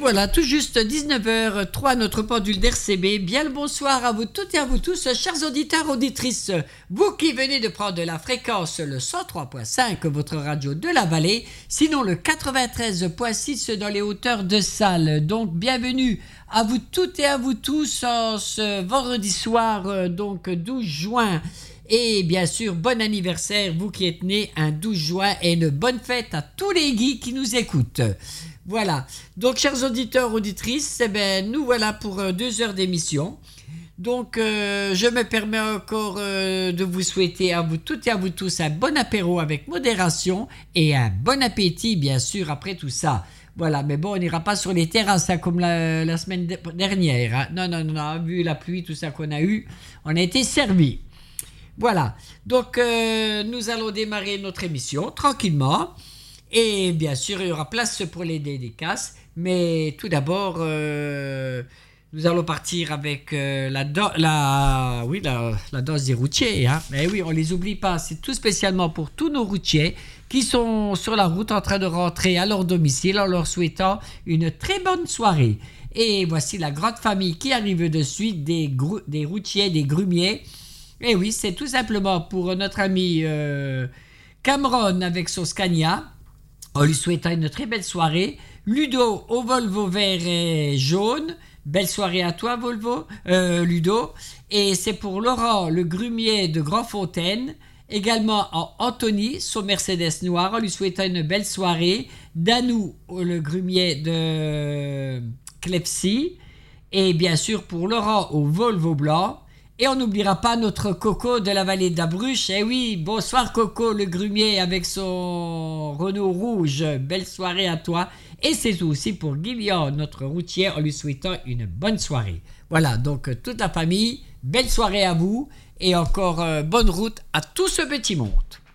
voilà, tout juste 19h03, notre pendule d'RCB. Bien le bonsoir à vous toutes et à vous tous, chers auditeurs, auditrices. Vous qui venez de prendre la fréquence, le 103.5, votre radio de la vallée, sinon le 93.6 dans les hauteurs de Salles. Donc, bienvenue à vous toutes et à vous tous en ce vendredi soir, donc 12 juin. Et bien sûr, bon anniversaire, vous qui êtes nés un 12 juin, et une bonne fête à tous les geeks qui nous écoutent. Voilà, donc chers auditeurs, auditrices, nous voilà pour 2 heures d'émission. Donc je me permets encore de vous souhaiter à vous toutes et à vous tous un bon apéro avec modération et un bon appétit bien sûr après tout ça. Voilà, mais bon, on n'ira pas sur les terrasses comme la semaine dernière. Hein. Non, vu la pluie, tout ça qu'on a eu, on a été servis. Voilà, donc nous allons démarrer notre émission tranquillement. Et bien sûr, il y aura place pour les dédicaces. Mais tout d'abord, nous allons partir avec la danse des routiers. Hein. Mais oui, on ne les oublie pas. C'est tout spécialement pour tous nos routiers qui sont sur la route en train de rentrer à leur domicile en leur souhaitant une très bonne soirée. Et voici la grande famille qui arrive de suite des routiers, des grumiers. Et oui, c'est tout simplement pour notre ami Cameron avec son Scania. En lui souhaitant une très belle soirée. Ludo au Volvo vert et jaune. Belle soirée à toi, Ludo. Et c'est pour Laurent, le grumier de Grandfontaine. Également en Anthony, son Mercedes noir. En lui souhaitant une belle soirée. Danou, le grumier de Clepsy. Et bien sûr pour Laurent au Volvo blanc. Et on n'oubliera pas notre Coco de la vallée d'Abruche. Eh oui, bonsoir Coco, le grumier avec son Renault rouge. Belle soirée à toi. Et c'est tout aussi pour Guillaume, notre routier, en lui souhaitant une bonne soirée. Voilà, donc toute la famille, belle soirée à vous. Et encore bonne route à tout ce petit monde.